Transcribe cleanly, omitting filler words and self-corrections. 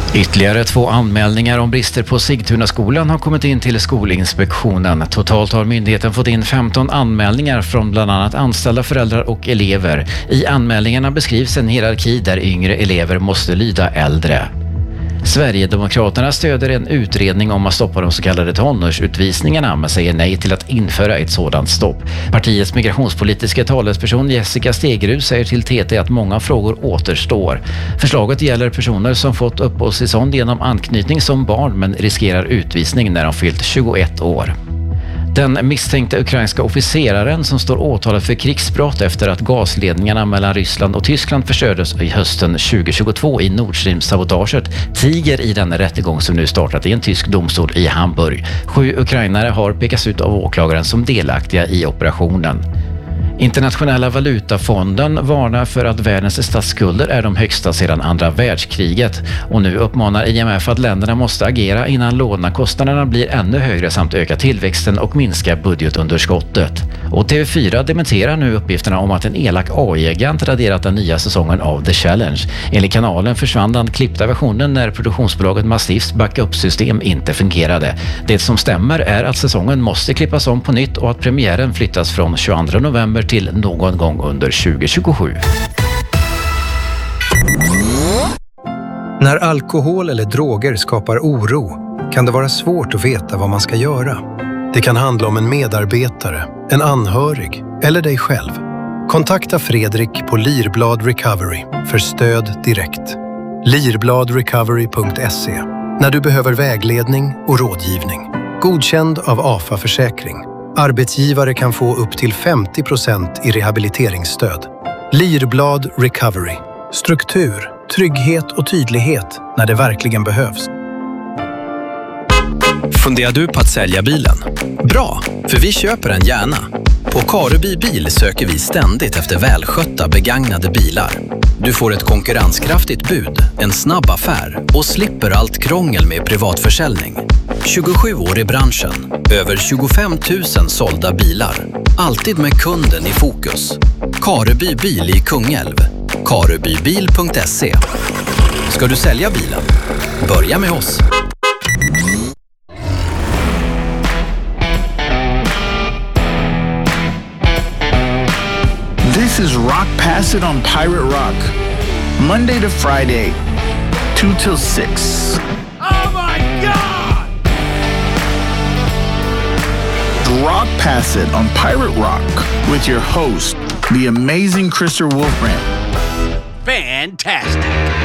Ytterligare 2 anmälningar om brister på Sigtunaskolan har kommit in till Skolinspektionen. Totalt har myndigheten fått in 15 anmälningar från bland annat anställda föräldrar och elever. I anmälningarna beskrivs en hierarki där yngre elever måste lyda äldre. Sverigedemokraterna stöder en utredning om att stoppa de så kallade tonårsutvisningarna men säger nej till att införa ett sådant stopp. Partiets migrationspolitiska talesperson Jessica Stegrud säger till TT att många frågor återstår. Förslaget gäller personer som fått uppehållstillstånd genom anknytning som barn men riskerar utvisning när de fyllt 21 år. Den misstänkte ukrainska officeraren som står åtalad för krigsbrott efter att gasledningarna mellan Ryssland och Tyskland förstördes i hösten 2022 i Nord Stream-sabotaget tiger i den rättegång som nu startat i en tysk domstol i Hamburg. 7 ukrainare har pekats ut av åklagaren som delaktiga i operationen. Internationella valutafonden varnar för att världens statsskulder är de högsta sedan andra världskriget och nu uppmanar IMF att länderna måste agera innan lånekostnaderna blir ännu högre samt öka tillväxten och minska budgetunderskottet. Och TV4 dementerar nu uppgifterna om att en elak AI-agent raderat den nya säsongen av The Challenge. Enligt kanalen försvann den klippta versionen när produktionsbolaget Mastiffs backup-system inte fungerade. Det som stämmer är att säsongen måste klippas om på nytt och att premiären flyttas från 22 november till någon gång under 2027. När alkohol eller droger skapar oro kan det vara svårt att veta vad man ska göra. Det kan handla om en medarbetare, en anhörig eller dig själv. Kontakta Fredrik på Lirblad Recovery för stöd direkt. Lirbladrecovery.se när du behöver vägledning och rådgivning. Godkänd av AFA Försäkring. Arbetsgivare kan få upp till 50% i rehabiliteringsstöd. Lirblad Recovery. Struktur, trygghet och tydlighet när det verkligen behövs. Funderar du på att sälja bilen? Bra, för vi köper den gärna. På Kareby Bil söker vi ständigt efter välskötta begagnade bilar. Du får ett konkurrenskraftigt bud, en snabb affär och slipper allt krångel med privatförsäljning. 27 år i branschen, över 25 000 sålda bilar. Alltid med kunden i fokus. Kareby Bil i Kungälv. Karebybil.se. Ska du sälja bilen? Börja med oss. This is Rock Pass It on Pirate Rock. Monday to Friday, 2 till 6. Oh my God! Rock Pass It on Pirate Rock with your host, the amazing Krister Wolfbrand. Fantastic!